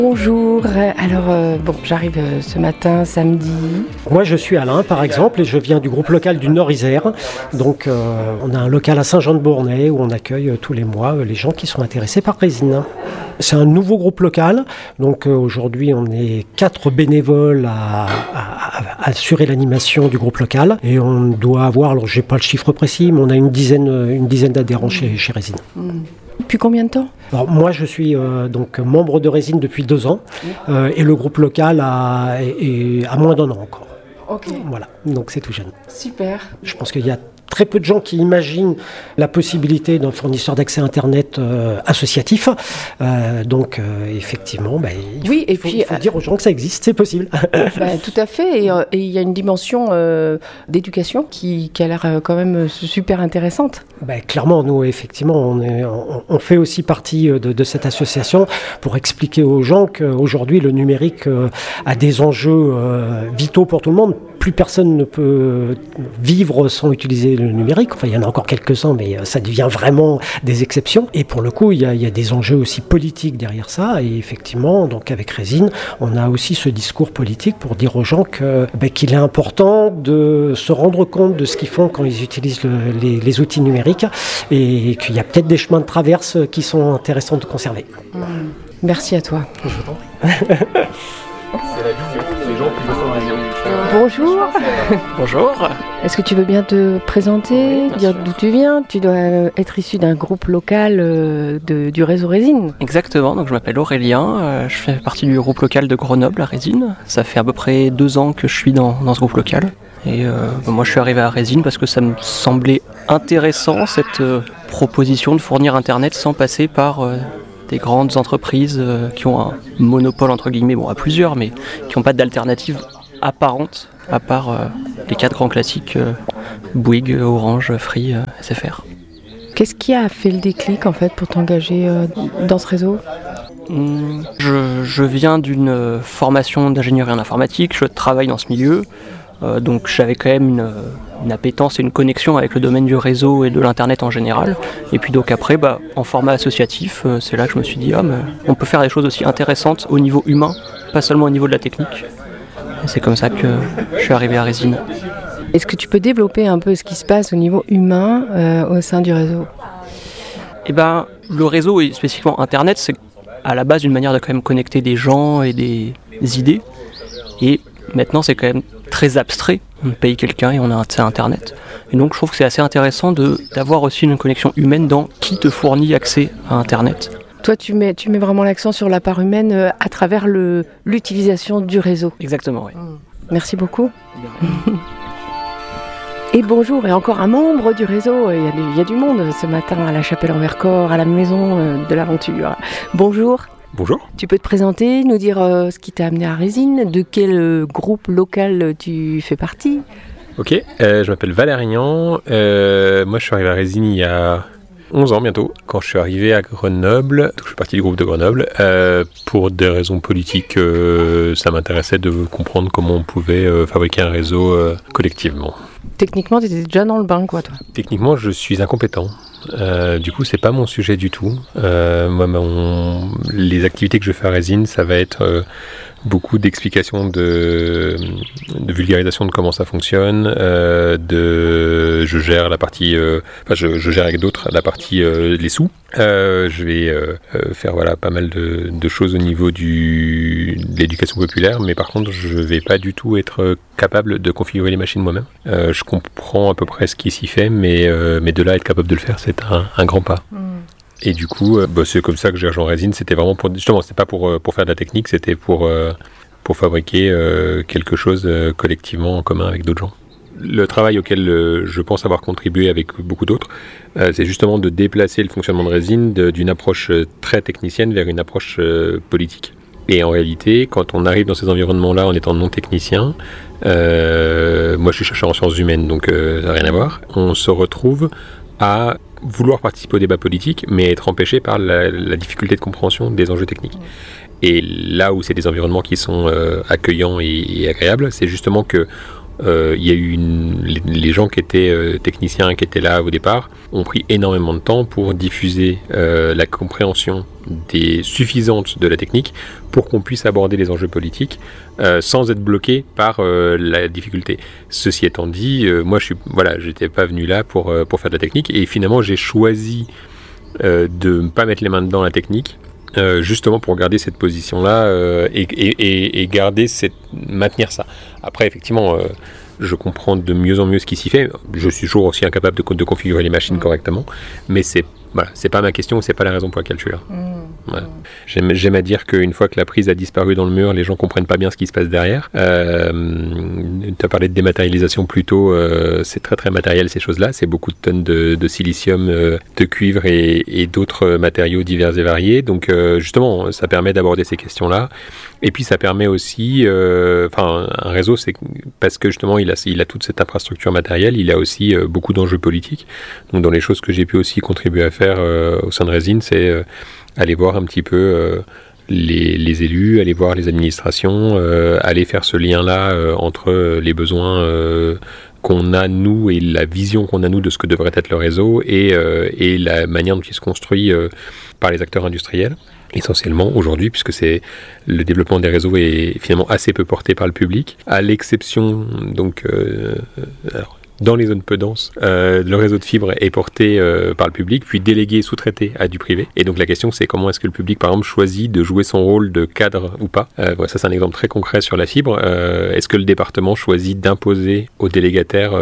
Bonjour, alors j'arrive ce matin, samedi. Moi je suis Alain par exemple et je viens du groupe local du Nord-Isère. Donc on a un local à Saint-Jean-de-Bournay où on accueille tous les mois les gens qui sont intéressés par résine. C'est un nouveau groupe local, donc aujourd'hui on est 4 bénévoles à assurer l'animation du groupe local et on doit avoir, alors j'ai pas le chiffre précis, mais on a une dizaine d'adhérents chez Résine. Depuis combien de temps ? Alors moi je suis donc membre de Résine depuis 2 ans et le groupe local a moins d'1 an encore. Ok. Voilà, donc c'est tout jeune. Super. Je pense qu'il y a très peu de gens qui imaginent la possibilité d'un fournisseur d'accès Internet associatif. Donc effectivement, il faut dire aux gens que ça existe, c'est possible. Tout à fait, et il y a une dimension d'éducation qui a l'air quand même super intéressante. Clairement, nous, effectivement, on fait aussi partie de cette association pour expliquer aux gens qu'aujourd'hui, le numérique a des enjeux vitaux pour tout le monde. Plus personne ne peut vivre sans utiliser le numérique. Enfin, il y en a encore quelques-uns, mais ça devient vraiment des exceptions. Et pour le coup, il y a des enjeux aussi politiques derrière ça. Et effectivement, donc avec Résine, on a aussi ce discours politique pour dire aux gens qu'il est important de se rendre compte de ce qu'ils font quand ils utilisent les outils numériques et qu'il y a peut-être des chemins de traverse qui sont intéressants de conserver. Merci à toi. Je t'en prie. C'est la vision. Les gens qui veulent la vision. Bonjour. Bonjour. Est-ce que tu veux bien te présenter, dire d'où tu viens ? Tu dois être issu d'un groupe local du réseau Résine. Exactement, donc je m'appelle Aurélien, je fais partie du groupe local de Grenoble à Résine. Ça fait à peu près 2 ans que je suis dans ce groupe local. Et moi je suis arrivé à Résine parce que ça me semblait intéressant cette proposition de fournir Internet sans passer par des grandes entreprises qui ont un monopole entre guillemets, à plusieurs, mais qui n'ont pas d'alternative apparente à part les 4 grands classiques Bouygues, Orange, Free, SFR. Qu'est-ce qui a fait le déclic en fait pour t'engager dans ce réseau ? Je viens d'une formation d'ingénierie en informatique, je travaille dans ce milieu, donc j'avais quand même une appétence et une connexion avec le domaine du réseau et de l'internet en général. Et puis donc après, en format associatif, c'est là que je me suis dit mais on peut faire des choses aussi intéressantes au niveau humain, pas seulement au niveau de la technique. Et c'est comme ça que je suis arrivé à Résine. Est-ce que tu peux développer un peu ce qui se passe au niveau humain au sein du réseau ? Le réseau et spécifiquement Internet, c'est à la base une manière de quand même connecter des gens et des idées. Et maintenant, c'est quand même très abstrait. On paye quelqu'un et on a accès à Internet. Et donc, je trouve que c'est assez intéressant d'avoir aussi une connexion humaine dans qui te fournit accès à Internet. Toi, tu mets vraiment l'accent sur la part humaine à travers l'utilisation du réseau. Exactement, oui. Merci beaucoup. Et bonjour, et encore un membre du réseau. Il y a du monde ce matin à la Chapelle-en-Vercors, à la maison de l'aventure. Bonjour. Bonjour. Tu peux te présenter, nous dire ce qui t'a amené à Résine, de quel groupe local tu fais partie ? Ok, je m'appelle Valérian. Moi, je suis arrivé à Résine il y a 11 ans bientôt, quand je suis arrivé à Grenoble. Donc, je suis parti du groupe de Grenoble. Pour des raisons politiques, ça m'intéressait de comprendre comment on pouvait fabriquer un réseau collectivement. Techniquement, tu étais déjà dans le bain, quoi, toi ? Techniquement, je suis incompétent. Du coup, c'est pas mon sujet du tout. Les activités que je fais à Résine, ça va être beaucoup d'explications de vulgarisation de comment ça fonctionne. Je gère la partie, je gère avec d'autres la partie les sous. Je vais faire pas mal de choses au niveau de l'éducation populaire, mais par contre, je vais pas du tout être capable de configurer les machines moi-même. Je comprends à peu près ce qui s'y fait, mais de là être capable de le faire, c'est un grand pas. Et du coup, c'est comme ça que j'ai rejoint Résine. C'était vraiment c'était pas pour faire de la technique, c'était pour fabriquer quelque chose collectivement en commun avec d'autres gens. Le travail auquel je pense avoir contribué avec beaucoup d'autres, c'est justement de déplacer le fonctionnement de Résine d'une approche très technicienne vers une approche politique. Et en réalité, quand on arrive dans ces environnements-là en étant non technicien, moi je suis chercheur en sciences humaines, donc ça n'a rien à voir, on se retrouve à vouloir participer au débat politique, mais être empêché par la difficulté de compréhension des enjeux techniques. Et là où c'est des environnements qui sont accueillants et agréables, c'est justement que il y a eu les gens qui étaient techniciens, qui étaient là au départ, ont pris énormément de temps pour diffuser la compréhension suffisante de la technique pour qu'on puisse aborder les enjeux politiques sans être bloqué par la difficulté. Ceci étant dit, moi j'étais pas venu là pour faire de la technique, et finalement j'ai choisi de ne pas mettre les mains dedans la technique, justement pour garder cette position-là et maintenir ça. Après, effectivement, je comprends de mieux en mieux ce qui s'y fait. Je suis toujours aussi incapable de configurer les machines correctement, mais c'est pas ma question, c'est pas la raison pour laquelle je suis là. Voilà. J'aime à dire qu'une fois que la prise a disparu dans le mur, les gens comprennent pas bien ce qui se passe derrière. Tu as parlé de dématérialisation plus tôt, c'est très très matériel ces choses-là, c'est beaucoup de tonnes de silicium, de cuivre et d'autres matériaux divers et variés. Donc justement, ça permet d'aborder ces questions-là. Et puis ça permet aussi, un réseau, c'est parce que justement il a toute cette infrastructure matérielle, il a aussi beaucoup d'enjeux politiques. Donc dans les choses que j'ai pu aussi contribuer à faire au sein de Résine, c'est aller voir un petit peu les élus, aller voir les administrations, aller faire ce lien-là entre les besoins qu'on a nous et la vision qu'on a nous de ce que devrait être le réseau et la manière dont il se construit par les acteurs industriels. Essentiellement aujourd'hui, puisque le développement des réseaux est finalement assez peu porté par le public, à l'exception donc dans les zones peu denses, le réseau de fibre est porté par le public, puis délégué, sous-traité à du privé. Et donc la question, c'est comment est-ce que le public, par exemple, choisit de jouer son rôle de cadre ou pas. Ça, c'est un exemple très concret sur la fibre. Est-ce que le département choisit d'imposer aux délégataires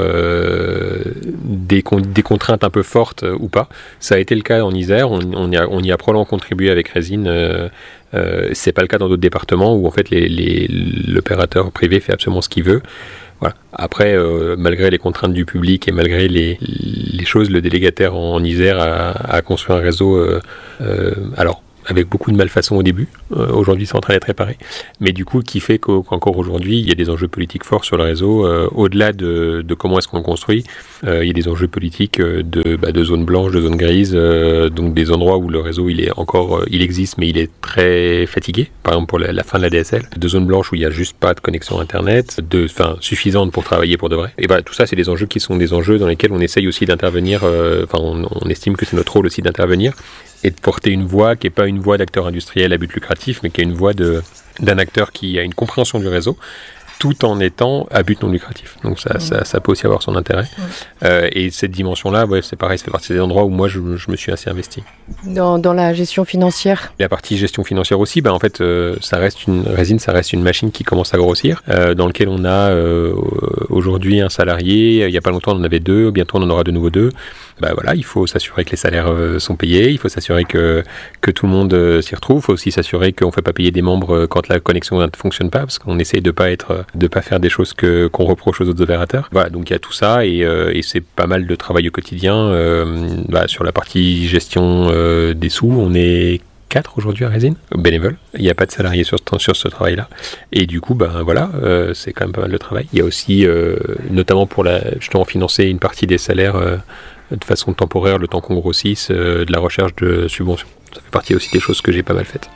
des contraintes un peu fortes ou pas? Ça a été le cas en Isère. On y a probablement contribué avec Résine. C'est pas le cas dans d'autres départements où en fait l'opérateur privé fait absolument ce qu'il veut. Voilà. Après, malgré les contraintes du public et malgré les choses, le délégataire en Isère a construit un réseau, alors avec beaucoup de malfaçons au début, aujourd'hui c'est en train d'être réparé, mais du coup qui fait qu'encore aujourd'hui il y a des enjeux politiques forts sur le réseau, au-delà de comment est-ce qu'on le construit, il y a des enjeux politiques de zones blanches, de zones grises, donc des endroits où le réseau il existe mais il est très fatigué, par exemple pour la fin de la DSL, de zones blanches où il n'y a juste pas de connexion internet, suffisante pour travailler pour de vrai, et tout ça c'est des enjeux qui sont des enjeux dans lesquels on essaye aussi d'intervenir, on estime que c'est notre rôle aussi d'intervenir et de porter une voix qui n'est pas une voix d'acteur industriel à but lucratif, mais qui est une voix d'un acteur qui a une compréhension du réseau, tout en étant à but non lucratif. Donc ça peut aussi avoir son intérêt. Et cette dimension-là, c'est pareil, ça fait partie des endroits où moi je me suis assez investi. Dans la gestion financière. La partie gestion financière aussi, en fait, Résine, ça reste une machine qui commence à grossir, dans lequel on a aujourd'hui un salarié, il n'y a pas longtemps on en avait 2, bientôt on en aura de nouveau 2. Il faut s'assurer que les salaires sont payés, il faut s'assurer que tout le monde s'y retrouve, il faut aussi s'assurer qu'on ne fait pas payer des membres quand la connexion ne fonctionne pas, parce qu'on essaye de pas faire des choses qu'on reproche aux autres opérateurs. Voilà, donc il y a tout ça et c'est pas mal de travail au quotidien. Sur la partie gestion des sous, on est 4 aujourd'hui à Résine, bénévoles. Il n'y a pas de salariés sur ce travail-là. Et du coup, c'est quand même pas mal de travail. Il y a aussi, notamment pour justement financer une partie des salaires de façon temporaire, le temps qu'on grossisse, de la recherche de subventions. Ça fait partie aussi des choses que j'ai pas mal faites.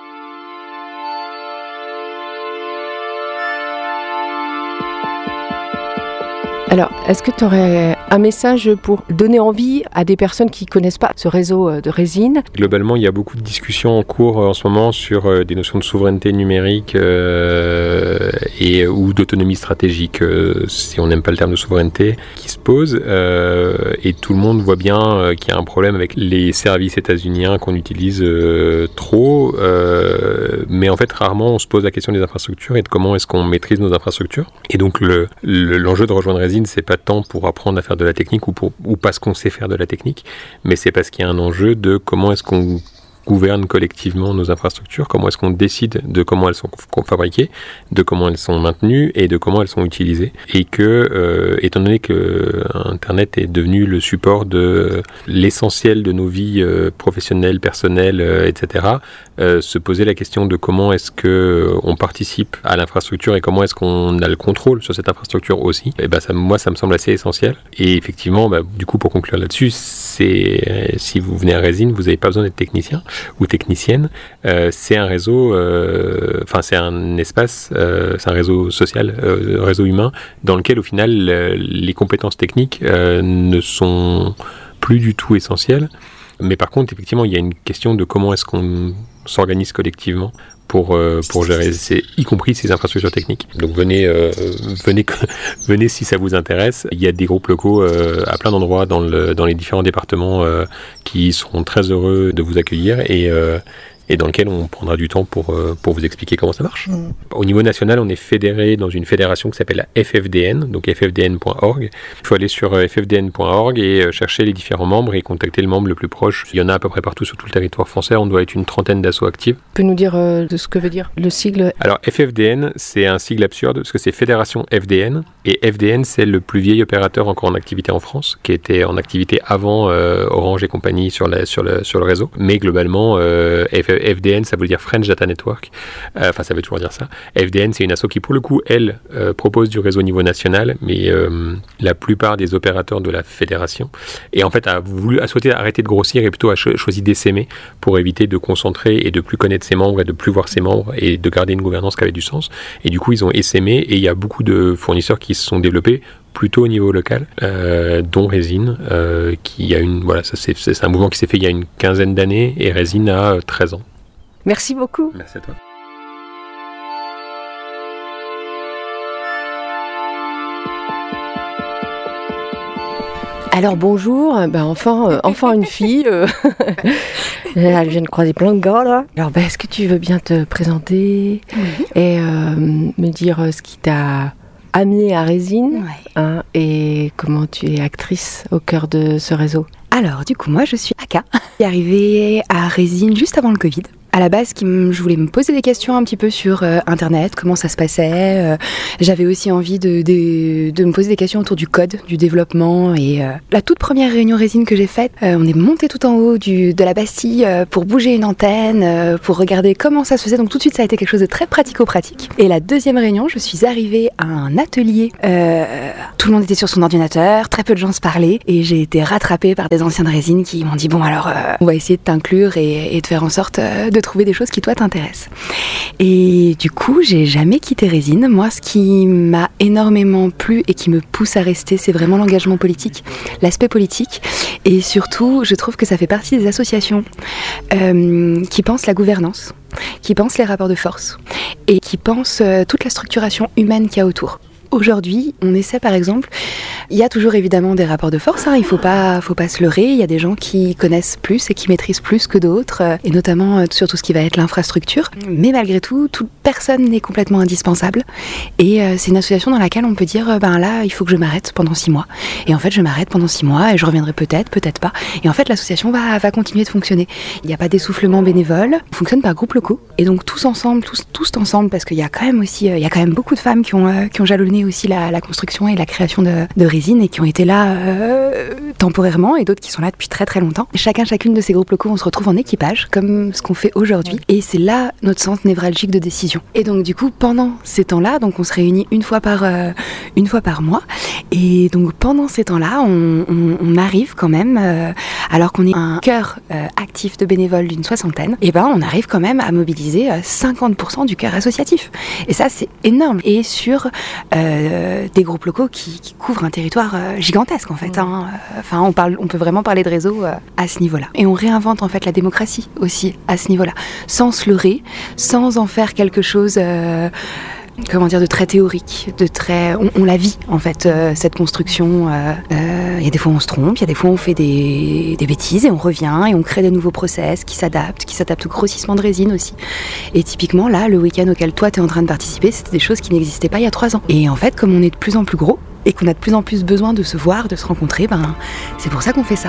Alors, est-ce que tu aurais un message pour donner envie à des personnes qui ne connaissent pas ce réseau de Résine? Globalement, il y a beaucoup de discussions en cours en ce moment sur des notions de souveraineté numérique ou d'autonomie stratégique, si on n'aime pas le terme de souveraineté, qui se pose. Et tout le monde voit bien qu'il y a un problème avec les services états-uniens qu'on utilise trop. Mais en fait, rarement on se pose la question des infrastructures et de comment est-ce qu'on maîtrise nos infrastructures. Et donc, l'enjeu de rejoindre Résine, c'est pas tant pour apprendre à faire de la technique ou parce qu'on sait faire de la technique, mais c'est parce qu'il y a un enjeu de comment est-ce qu'on gouverne collectivement nos infrastructures, comment est-ce qu'on décide de comment elles sont fabriquées, de comment elles sont maintenues et de comment elles sont utilisées. Et que, étant donné que Internet est devenu le support de l'essentiel de nos vies professionnelles, personnelles, etc., se poser la question de comment est-ce qu'on participe à l'infrastructure et comment est-ce qu'on a le contrôle sur cette infrastructure aussi, et moi ça me semble assez essentiel. Et effectivement, du coup, pour conclure là-dessus, si vous venez à Résine, vous n'avez pas besoin d'être technicien. ou technicienne. C'est un réseau, c'est un espace, c'est un réseau social, réseau humain, dans lequel au final les compétences techniques ne sont plus du tout essentielles. Mais par contre, effectivement, il y a une question de comment est-ce qu'on s'organise collectivement pour gérer, y compris ces infrastructures techniques. Donc venez si ça vous intéresse. Il y a des groupes locaux à plein d'endroits dans les différents départements qui seront très heureux de vous accueillir et dans lequel on prendra du temps pour vous expliquer comment ça marche. Au niveau national, on est fédéré dans une fédération qui s'appelle la FFDN, donc ffdn.org. Il faut aller sur ffdn.org et chercher les différents membres et contacter le membre le plus proche. Il y en a à peu près partout sur tout le territoire français, on doit être une trentaine d'assauts actifs. Tu peux nous dire de ce que veut dire le sigle ? Alors FFDN, c'est un sigle absurde parce que c'est Fédération FDN, et FDN, c'est le plus vieil opérateur encore en activité en France, qui était en activité avant Orange et compagnie sur le réseau. Mais globalement, FDN, ça veut dire French Data Network. Ça veut toujours dire ça. FDN, c'est une asso qui, pour le coup, elle, propose du réseau au niveau national, mais la plupart des opérateurs de la fédération, et en fait, a souhaité arrêter de grossir et plutôt a choisi d'essaimer pour éviter de concentrer et de plus connaître ses membres et de plus voir ses membres et de garder une gouvernance qui avait du sens. Et du coup, ils ont essaimé et il y a beaucoup de fournisseurs qui se sont développés plutôt au niveau local, dont Résine, qui a c'est un mouvement qui s'est fait il y a une quinzaine d'années et Résine a 13 ans. Merci beaucoup. Merci à toi. Alors bonjour, enfin une fille. Elle vient de croiser plein de gars là. Alors est-ce que tu veux bien te présenter et me dire ce qui t'a amené à Résine, et comment tu es actrice au cœur de ce réseau? Alors du coup moi je suis Aka, je suis arrivée à Résine juste avant le Covid. À la base, je voulais me poser des questions un petit peu sur Internet, comment ça se passait. J'avais aussi envie de me poser des questions autour du code, du développement. Et la toute première réunion Résine que j'ai faite, on est monté tout en haut de la Bastille pour bouger une antenne, pour regarder comment ça se faisait. Donc tout de suite, ça a été quelque chose de très pratico-pratique. Et la deuxième réunion, je suis arrivée à un atelier. Tout le monde était sur son ordinateur, très peu de gens se parlaient. Et j'ai été rattrapée par des anciens de Résine qui m'ont dit « Bon alors, on va essayer de t'inclure et de faire en sorte de trouver des choses qui toi t'intéressent. » Et du coup, j'ai jamais quitté Résine. Moi, ce qui m'a énormément plu et qui me pousse à rester, c'est vraiment l'engagement politique, l'aspect politique. Et surtout, je trouve que ça fait partie des associations qui pensent la gouvernance, qui pensent les rapports de force et qui pensent toute la structuration humaine qu'il y a autour. Aujourd'hui, on essaie par exemple, il y a toujours évidemment des rapports de force, il faut pas se leurrer, il y a des gens qui connaissent plus et qui maîtrisent plus que d'autres, et notamment sur tout ce qui va être l'infrastructure. Mais malgré tout, toute personne n'est complètement indispensable, et c'est une association dans laquelle on peut dire, là, il faut que je m'arrête pendant 6 mois. Et en fait, je m'arrête pendant 6 mois, et je reviendrai peut-être pas. Et en fait, l'association va continuer de fonctionner. Il n'y a pas d'essoufflement bénévole, on fonctionne par groupes locaux, et donc tous ensemble, parce qu'il y a quand même beaucoup de femmes qui ont jalonné aussi la construction et la création de Résine et qui ont été là temporairement, et d'autres qui sont là depuis très très longtemps. Chacune de ces groupes locaux, on se retrouve en équipage comme ce qu'on fait aujourd'hui, et c'est là notre centre névralgique de décision. Et donc du coup, pendant ces temps-là, donc on se réunit une fois par mois, et donc pendant ces temps-là, on arrive quand même, alors qu'on est un cœur actif de bénévoles d'une 60aine, et on arrive quand même à mobiliser 50% du cœur associatif. Et ça, c'est énorme. Et sur des groupes locaux qui couvrent un territoire gigantesque en fait. On peut vraiment parler de réseau à ce niveau-là. Et on réinvente en fait la démocratie aussi à ce niveau-là, sans se leurrer, sans en faire quelque chose de très théorique, on la vit en fait, cette construction. Il y a des fois on se trompe, il y a des fois on fait des bêtises et on revient et on crée des nouveaux process qui s'adaptent au grossissement de Résine aussi. Et typiquement là, le week-end auquel toi t'es en train de participer, c'était des choses qui n'existaient pas il y a 3 ans. Et en fait, comme on est de plus en plus gros et qu'on a de plus en plus besoin de se voir, de se rencontrer, c'est pour ça qu'on fait ça.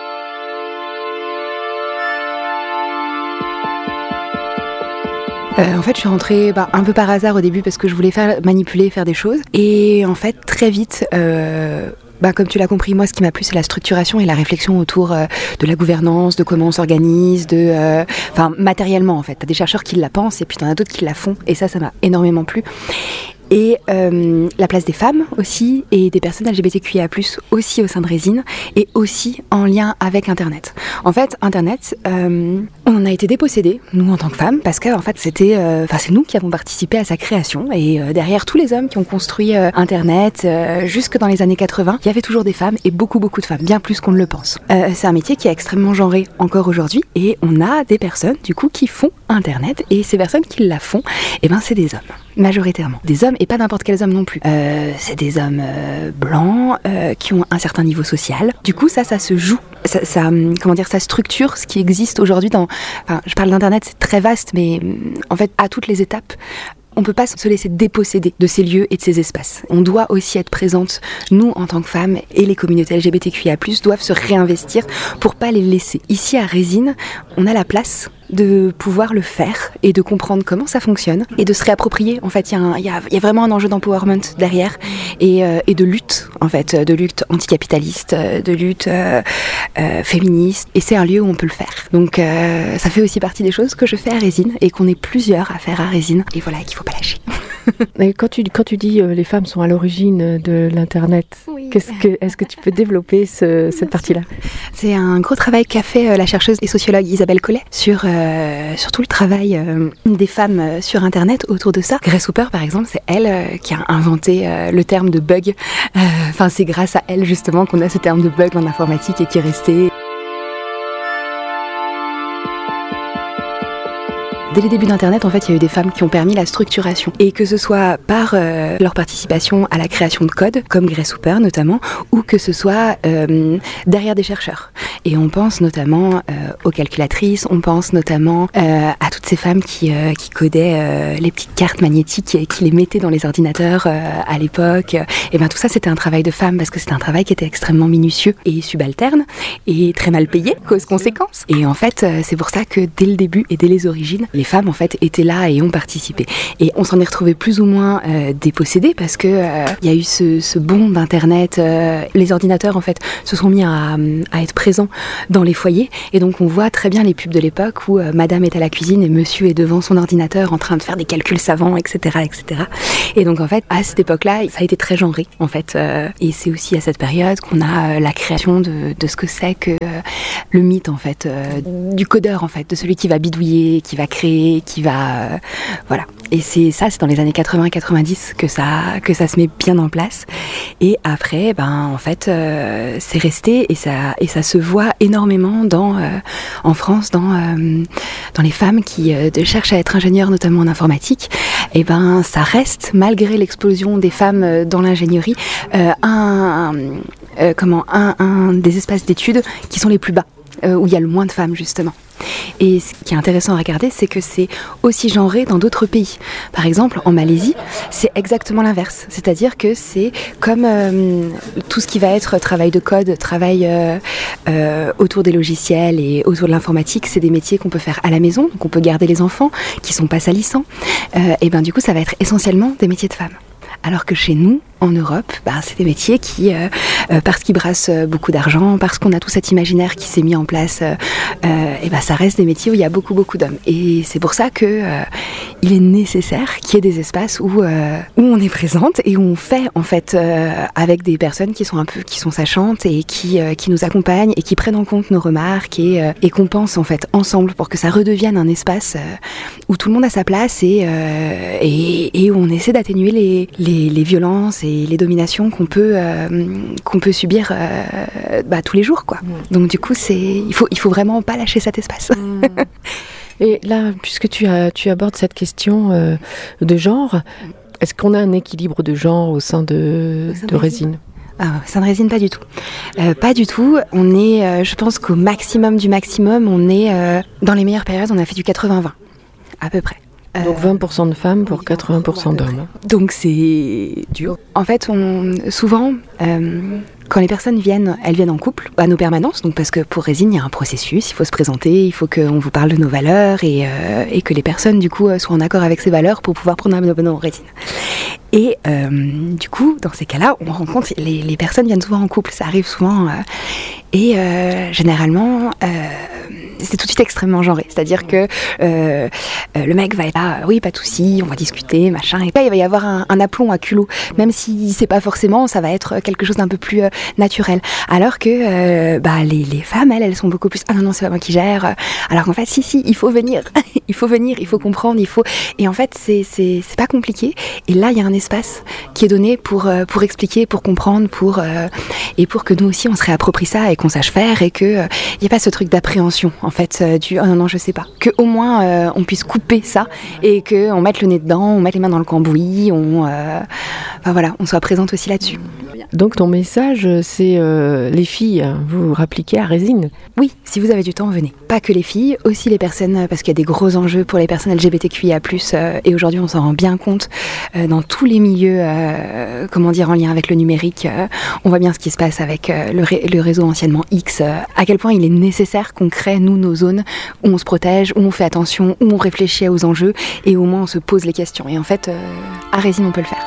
En fait, je suis rentrée un peu par hasard au début parce que je voulais faire des choses. Et en fait, très vite, comme tu l'as compris, moi, ce qui m'a plu, c'est la structuration et la réflexion autour de la gouvernance, de comment on s'organise, matériellement, en fait. T'as des chercheurs qui la pensent et puis t'en as d'autres qui la font. Et ça m'a énormément plu. Et la place des femmes aussi, et des personnes LGBTQIA+, aussi au sein de Résine, et aussi en lien avec Internet. En fait, Internet, on en a été dépossédés, nous en tant que femmes, parce que en fait, c'est nous qui avons participé à sa création, et derrière tous les hommes qui ont construit Internet, jusque dans les années 80, il y avait toujours des femmes, et beaucoup de femmes, bien plus qu'on ne le pense. C'est un métier qui est extrêmement genré encore aujourd'hui, et on a des personnes, du coup, qui font Internet, et ces personnes qui la font, c'est des hommes, majoritairement. Des hommes, et pas n'importe quels hommes non plus. C'est des hommes blancs, qui ont un certain niveau social. Du coup, ça se joue. Ça structure ce qui existe aujourd'hui je parle d'Internet, c'est très vaste, mais en fait, à toutes les étapes, on ne peut pas se laisser déposséder de ces lieux et de ces espaces. On doit aussi être présente, nous, en tant que femmes, et les communautés LGBTQIA+, doivent se réinvestir pour pas les laisser. Ici, à Résine, on a la place de pouvoir le faire et de comprendre comment ça fonctionne et de se réapproprier. En fait, il y a vraiment un enjeu d'empowerment derrière et de lutte, en fait, de lutte anticapitaliste, de lutte féministe. Et c'est un lieu où on peut le faire. Donc, ça fait aussi partie des choses que je fais à Résine et qu'on est plusieurs à faire à Résine. Et voilà, qu'il ne faut pas lâcher. Et quand tu dis les femmes sont à l'origine de l'Internet, oui. Est-ce que tu peux développer cette partie-là ? C'est un gros travail qu'a fait la chercheuse et sociologue Isabelle Collet sur tout le travail des femmes sur Internet autour de ça. Grace Hopper, par exemple, c'est elle qui a inventé le terme de bug. C'est grâce à elle, justement, qu'on a ce terme de bug en informatique et qui est resté. Dès les débuts d'Internet, en fait, il y a eu des femmes qui ont permis la structuration. Et que ce soit par leur participation à la création de code, comme Grace Hopper notamment, ou que ce soit derrière des chercheurs. Et on pense notamment aux calculatrices, on pense notamment à toutes ces femmes qui codaient les petites cartes magnétiques et qui les mettaient dans les ordinateurs à l'époque. Et tout ça, c'était un travail de femme parce que c'était un travail qui était extrêmement minutieux et subalterne et très mal payé, cause conséquence. Et en fait, c'est pour ça que dès le début et dès les origines, les femmes en fait étaient là et ont participé. Et on s'en est retrouvés plus ou moins dépossédés parce que il y a eu ce bond d'Internet. Les ordinateurs en fait se sont mis à être présents dans les foyers et donc on voit très bien les pubs de l'époque où madame est à la cuisine et monsieur est devant son ordinateur en train de faire des calculs savants, etc. Et donc en fait à cette époque-là ça a été très genré en fait et c'est aussi à cette période qu'on a la création de ce que c'est que le mythe en fait du codeur en fait, de celui qui va bidouiller, qui va créer, qui va voilà. Et c'est dans les années 80-90 que ça se met bien en place. Et après, en fait, c'est resté et ça se voit énormément en France dans les femmes qui cherchent à être ingénieures, notamment en informatique. Et ça reste, malgré l'explosion des femmes dans l'ingénierie, un des espaces d'études qui sont les plus bas, où il y a le moins de femmes justement. Et ce qui est intéressant à regarder, c'est que c'est aussi genré dans d'autres pays. Par exemple, en Malaisie, c'est exactement l'inverse. C'est-à-dire que c'est comme tout ce qui va être travail de code, travail autour des logiciels et autour de l'informatique, c'est des métiers qu'on peut faire à la maison, donc on peut garder les enfants, qui sont pas salissants. Et du coup, ça va être essentiellement des métiers de femmes. Alors que chez nous, en Europe, c'est des métiers qui, parce qu'ils brassent beaucoup d'argent, parce qu'on a tout cet imaginaire qui s'est mis en place, ça reste des métiers où il y a beaucoup d'hommes. Et c'est pour ça que il est nécessaire qu'il y ait des espaces où on est présente et où on fait en fait avec des personnes qui sont sachantes et qui nous accompagnent et qui prennent en compte nos remarques et qu'on pense en fait ensemble pour que ça redevienne un espace où tout le monde a sa place et où on essaie d'atténuer les violences et les dominations qu'on peut subir tous les jours quoi. Donc du coup il faut vraiment pas lâcher cet espace. Et là, puisque tu abordes cette question de genre, est-ce qu'on a un équilibre de genre au sein de Résine ? Ça ne résine pas du tout. Pas du tout. On est, je pense qu'au maximum du maximum, on est dans les meilleures périodes, on a fait du 80-20 à peu près. Donc 20% de femmes pour 80% d'hommes. Donc c'est dur. En fait, souvent, quand les personnes viennent, elles viennent en couple à nos permanences. Donc parce que pour Résine, il y a un processus, il faut se présenter, il faut qu'on vous parle de nos valeurs et que les personnes du coup soient en accord avec ces valeurs pour pouvoir prendre un abonnement en Résine. Et du coup, dans ces cas-là, on rencontre les personnes viennent souvent en couple, ça arrive souvent. Et généralement, c'est tout de suite extrêmement genré. C'est-à-dire que le mec va être là, oui, pas de souci, on va discuter, machin. Et là, il va y avoir un aplomb à culot. Même si c'est pas forcément, ça va être quelque chose d'un peu plus naturel. Alors que les femmes, elles sont beaucoup plus, ah non, c'est pas moi qui gère. Alors qu'en fait, si, il faut venir. Il faut venir, il faut comprendre, Et en fait, c'est pas compliqué. Et là, il y a un espace qui est donné pour expliquer, pour comprendre, et pour que nous aussi, on se réapproprie ça et qu'on sache faire et qu'il n'y ait pas ce truc d'appréhension, en fait, du « oh non, je sais pas ». Qu'au moins, on puisse couper ça et qu'on mette le nez dedans, on mette les mains dans le cambouis, on soit présente aussi là-dessus. Donc ton message, c'est les filles, vous vous rappliquez à Résine. Oui, si vous avez du temps, venez. Pas que les filles, aussi les personnes, parce qu'il y a des gros enjeux pour les personnes LGBTQIA+, et aujourd'hui on s'en rend bien compte dans tous les milieux, en lien avec le numérique. On voit bien ce qui se passe avec le réseau anciennement X, à quel point il est nécessaire qu'on crée, nous, nos zones où on se protège, où on fait attention, où on réfléchit aux enjeux, et au moins on se pose les questions. Et en fait, à Résine, on peut le faire.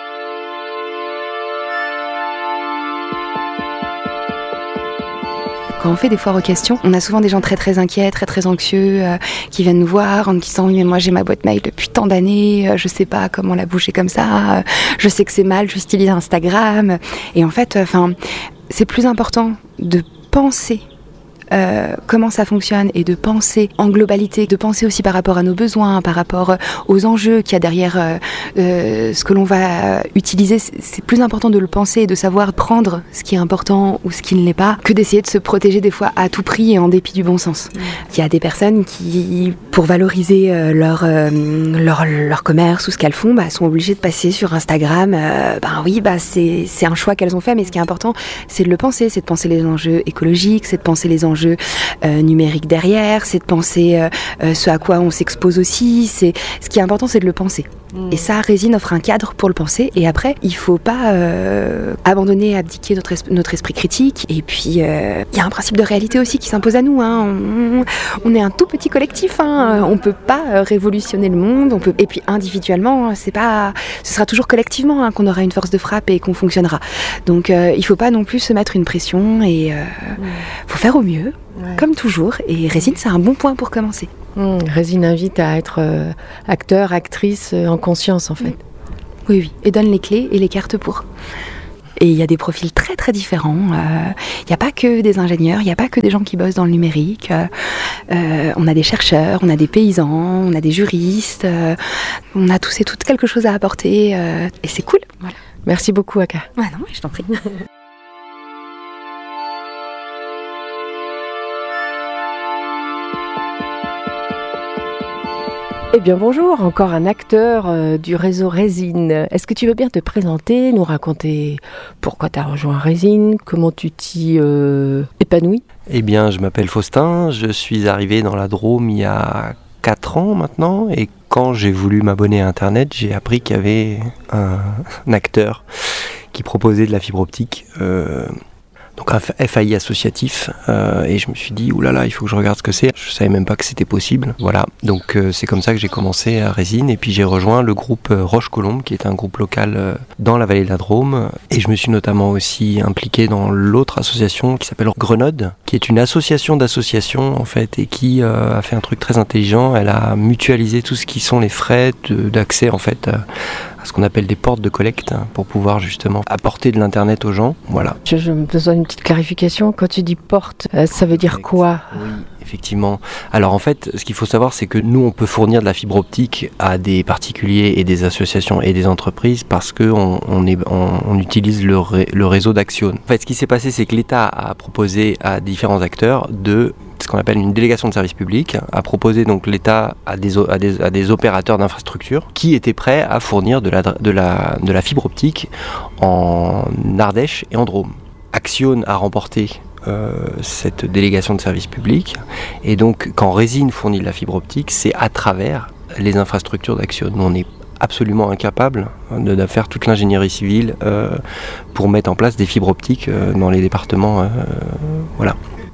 Quand on fait des foires aux questions, on a souvent des gens très très inquiets, très très anxieux qui viennent nous voir en nous disant « oui mais moi j'ai ma boîte mail depuis tant d'années, je sais pas comment la bouger comme ça, je sais que c'est mal, j'utilise Instagram ». Et en fait, c'est plus important de penser comment ça fonctionne et de penser en globalité, de penser aussi par rapport à nos besoins, par rapport aux enjeux qu'il y a derrière ce que l'on va utiliser. C'est plus important de le penser et de savoir prendre ce qui est important ou ce qui ne l'est pas que d'essayer de se protéger des fois à tout prix et en dépit du bon sens. Il y a des personnes qui, pour valoriser leur commerce ou ce qu'elles font, sont obligées de passer sur Instagram. C'est un choix qu'elles ont fait, mais ce qui est important, c'est de le penser, c'est de penser les enjeux écologiques, c'est de penser les enjeux numériques derrière, c'est de penser ce à quoi on s'expose aussi. Ce qui est important, c'est de le penser. Et ça, Résine offre un cadre pour le penser. Et après, il faut pas abandonner, abdiquer notre esprit critique. Et puis, il y a un principe de réalité aussi qui s'impose à nous. On est un tout petit collectif. On peut pas révolutionner le monde. Et puis, individuellement, ce sera toujours collectivement qu'on aura une force de frappe et qu'on fonctionnera. Donc, il faut pas non plus se mettre une pression. Et faut faire au mieux, comme toujours. Et Résine, c'est un bon point pour commencer. Résine invite à être acteur, actrice en conscience en fait. Oui, et donne les clés et les cartes pour. Et il y a des profils très très différents. Il n'y a pas que des ingénieurs, il n'y a pas que des gens qui bossent dans le numérique. On a des chercheurs, on a des paysans, on a des juristes. On a tous et toutes quelque chose à apporter et c'est cool. Voilà. Merci beaucoup Aka. Non, je t'en prie. Eh bien bonjour, encore un acteur du réseau Résine. Est-ce que tu veux bien te présenter, nous raconter pourquoi tu as rejoint Résine, comment tu t'y épanouis ? Eh bien, je m'appelle Faustin, je suis arrivé dans la Drôme il y a 4 ans maintenant, et quand j'ai voulu m'abonner à Internet, j'ai appris qu'il y avait un acteur qui proposait de la fibre optique. Donc un FAI associatif, et je me suis dit oulala, il faut que je regarde ce que c'est. Je savais même pas que c'était possible. Voilà, donc c'est comme ça que j'ai commencé à Résine, et puis j'ai rejoint le groupe Roche-Colombe, qui est un groupe local dans la vallée de la Drôme, et je me suis notamment aussi impliqué dans l'autre association qui s'appelle Grenode, qui est une association d'associations en fait, et qui a fait un truc très intelligent. Elle a mutualisé tout ce qui sont les frais d'accès en fait à ce qu'on appelle des portes de collecte pour pouvoir justement apporter de l'internet aux gens. Voilà. Je me besoin d'une petite clarification. Quand tu dis porte, ça veut dire quoi ? Oui, effectivement. Alors en fait, ce qu'il faut savoir, c'est que nous, on peut fournir de la fibre optique à des particuliers et des associations et des entreprises parce qu'on utilise le réseau d'Axione. En fait, ce qui s'est passé, c'est que l'État a proposé à différents acteurs de ce qu'on appelle une délégation de service public, a proposé donc l'État à des opérateurs d'infrastructures qui étaient prêts à fournir de la fibre optique en Ardèche et en Drôme. Axione a remporté cette délégation de service public, et donc quand Résine fournit de la fibre optique, c'est à travers les infrastructures d'Axione. Nous, on est absolument incapable de faire toute l'ingénierie civile pour mettre en place des fibres optiques dans les départements. Voilà.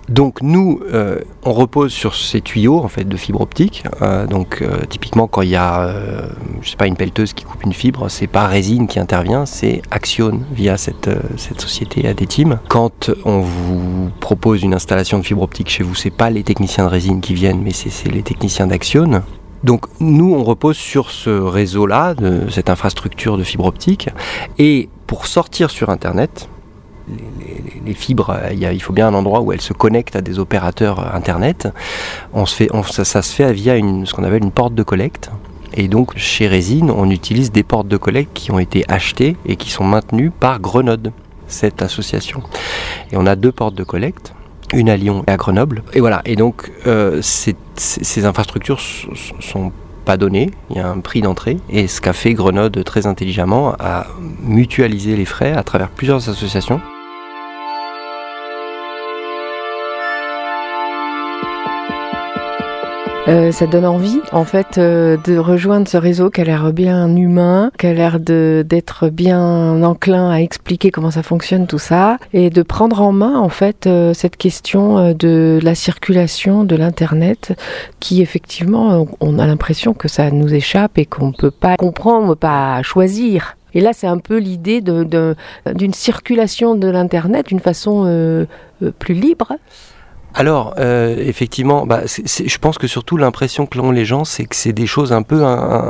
Donc nous, on repose sur ces tuyaux en fait de fibre optique. Typiquement quand il y a, une pelleteuse qui coupe une fibre, c'est pas Résine qui intervient, c'est Axione via cette société ADTeam. Quand on vous propose une installation de fibre optique chez vous, c'est pas les techniciens de Résine qui viennent, mais c'est les techniciens d'Axione. Donc nous, on repose sur ce réseau-là, de cette infrastructure de fibre optique, et pour sortir sur Internet. Les fibres, il faut bien un endroit où elles se connectent à des opérateurs Internet. Ça se fait via ce qu'on appelle une porte de collecte. Et donc, chez Résine, on utilise des portes de collecte qui ont été achetées et qui sont maintenues par Grenode, cette association. Et on a 2 portes de collecte, une à Lyon et à Grenoble. Et voilà. Et donc, ces infrastructures sont pas donné, il y a un prix d'entrée, et ce qu'a fait Grenode très intelligemment a mutualisé les frais à travers plusieurs associations. Ça donne envie, en fait, de rejoindre ce réseau qui a l'air bien humain, qui a l'air d'être bien enclin à expliquer comment ça fonctionne, tout ça, et de prendre en main, en fait, cette question de la circulation de l'Internet, qui, effectivement, on a l'impression que ça nous échappe et qu'on ne peut pas comprendre, pas choisir. Et là, c'est un peu l'idée d'une circulation de l'Internet d'une façon plus libre. Alors, effectivement, je pense que surtout l'impression que l'ont les gens, c'est que c'est des choses un peu...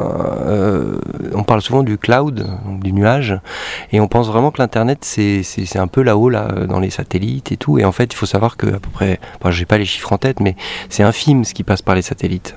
on parle souvent du cloud, du nuage, et on pense vraiment que l'Internet, c'est un peu là-haut, là, dans les satellites et tout. Et en fait, il faut savoir que à peu près... j'ai pas les chiffres en tête, mais c'est infime ce qui passe par les satellites.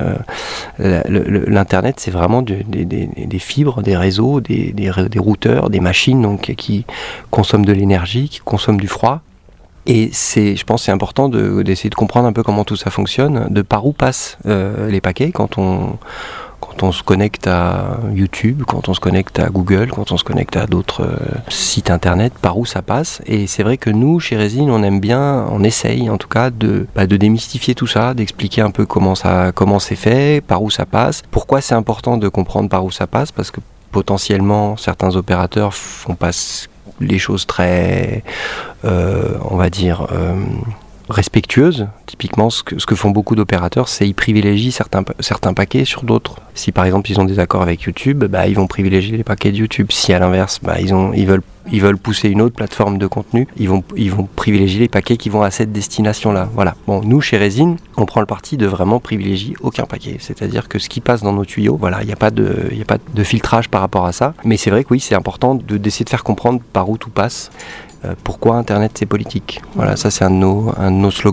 L'Internet, c'est vraiment des fibres, des réseaux, des routeurs, des machines donc, qui consomment de l'énergie, qui consomment du froid. Et je pense que c'est important d'essayer de comprendre un peu comment tout ça fonctionne, de par où passent les paquets quand on se connecte à YouTube, quand on se connecte à Google, quand on se connecte à d'autres sites internet, par où ça passe. Et c'est vrai que nous, chez Résine, on essaye en tout cas de démystifier tout ça, d'expliquer un peu comment c'est fait, par où ça passe. Pourquoi c'est important de comprendre par où ça passe, parce que potentiellement certains opérateurs font passer les choses très, on va dire, respectueuses. Typiquement, ce que font beaucoup d'opérateurs, c'est ils privilégient certains paquets sur d'autres. Si par exemple ils ont des accords avec YouTube, ils vont privilégier les paquets de YouTube. Si à l'inverse, ils veulent pousser une autre plateforme de contenu, ils vont privilégier les paquets qui vont à cette destination-là. Voilà. Bon, nous chez Résine, on prend le parti de vraiment privilégier aucun paquet. C'est-à-dire que ce qui passe dans nos tuyaux, voilà, il n'y a pas de filtrage par rapport à ça. Mais c'est vrai que oui, c'est important d'essayer de faire comprendre par où tout passe. Pourquoi Internet c'est politique. Voilà, ça c'est un de nos slogans.